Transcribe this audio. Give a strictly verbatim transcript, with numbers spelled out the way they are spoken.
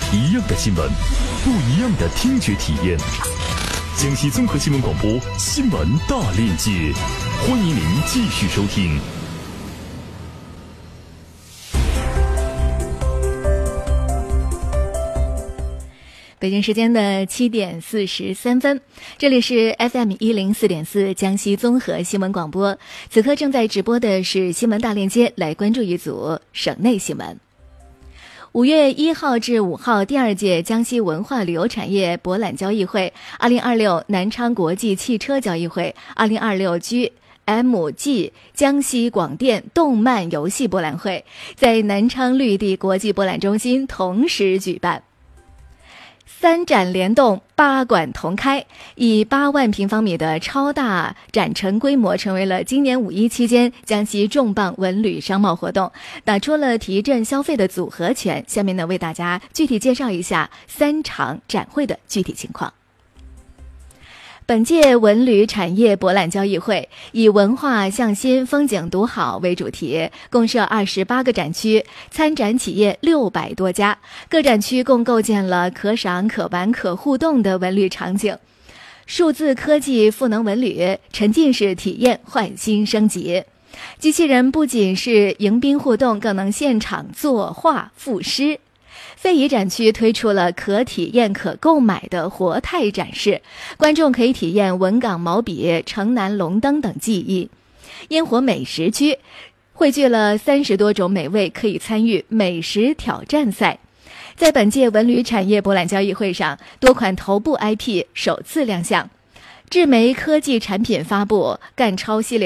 一样的新闻，不一样的听觉体验。江西综合新闻广播新闻大链接，欢迎您继续收听。 北京时间的七点四十三分，这里是 F M 一零四点四江西综合新闻广播。此刻正在直播的是新闻大链接，来关注一组省内新闻。五月一号至五号，第二届江西文化旅游产业博览交易会、二零二六南昌国际汽车交易会、二零二六 G M G 江西广电动漫游戏博览会在南昌绿地国际博览中心同时举办。三展联动，八馆同开，以八万平方米的超大展陈规模，成为了今年五一期间江西重磅文旅商贸活动，打出了提振消费的组合拳。下面呢，为大家具体介绍一下三场展会的具体情况。本届文旅产业博览交易会以文化向新、风景独好为主题，共设二十八个展区，参展企业六百多家，各展区共构建了可赏、可玩、可互动的文旅场景。数字科技赋能文旅，沉浸式体验焕新升级。机器人不仅是迎宾互动，更能现场作画赋诗。非遗展区推出了可体验可购买的活态展示，观众可以体验文岗毛笔、城南龙灯等技艺。烟火美食区汇聚了三十多种美味，可以参与美食挑战赛。在本届文旅产业博览交易会上，多款头部 I P 首次亮相，智媒科技产品发布，赣超系列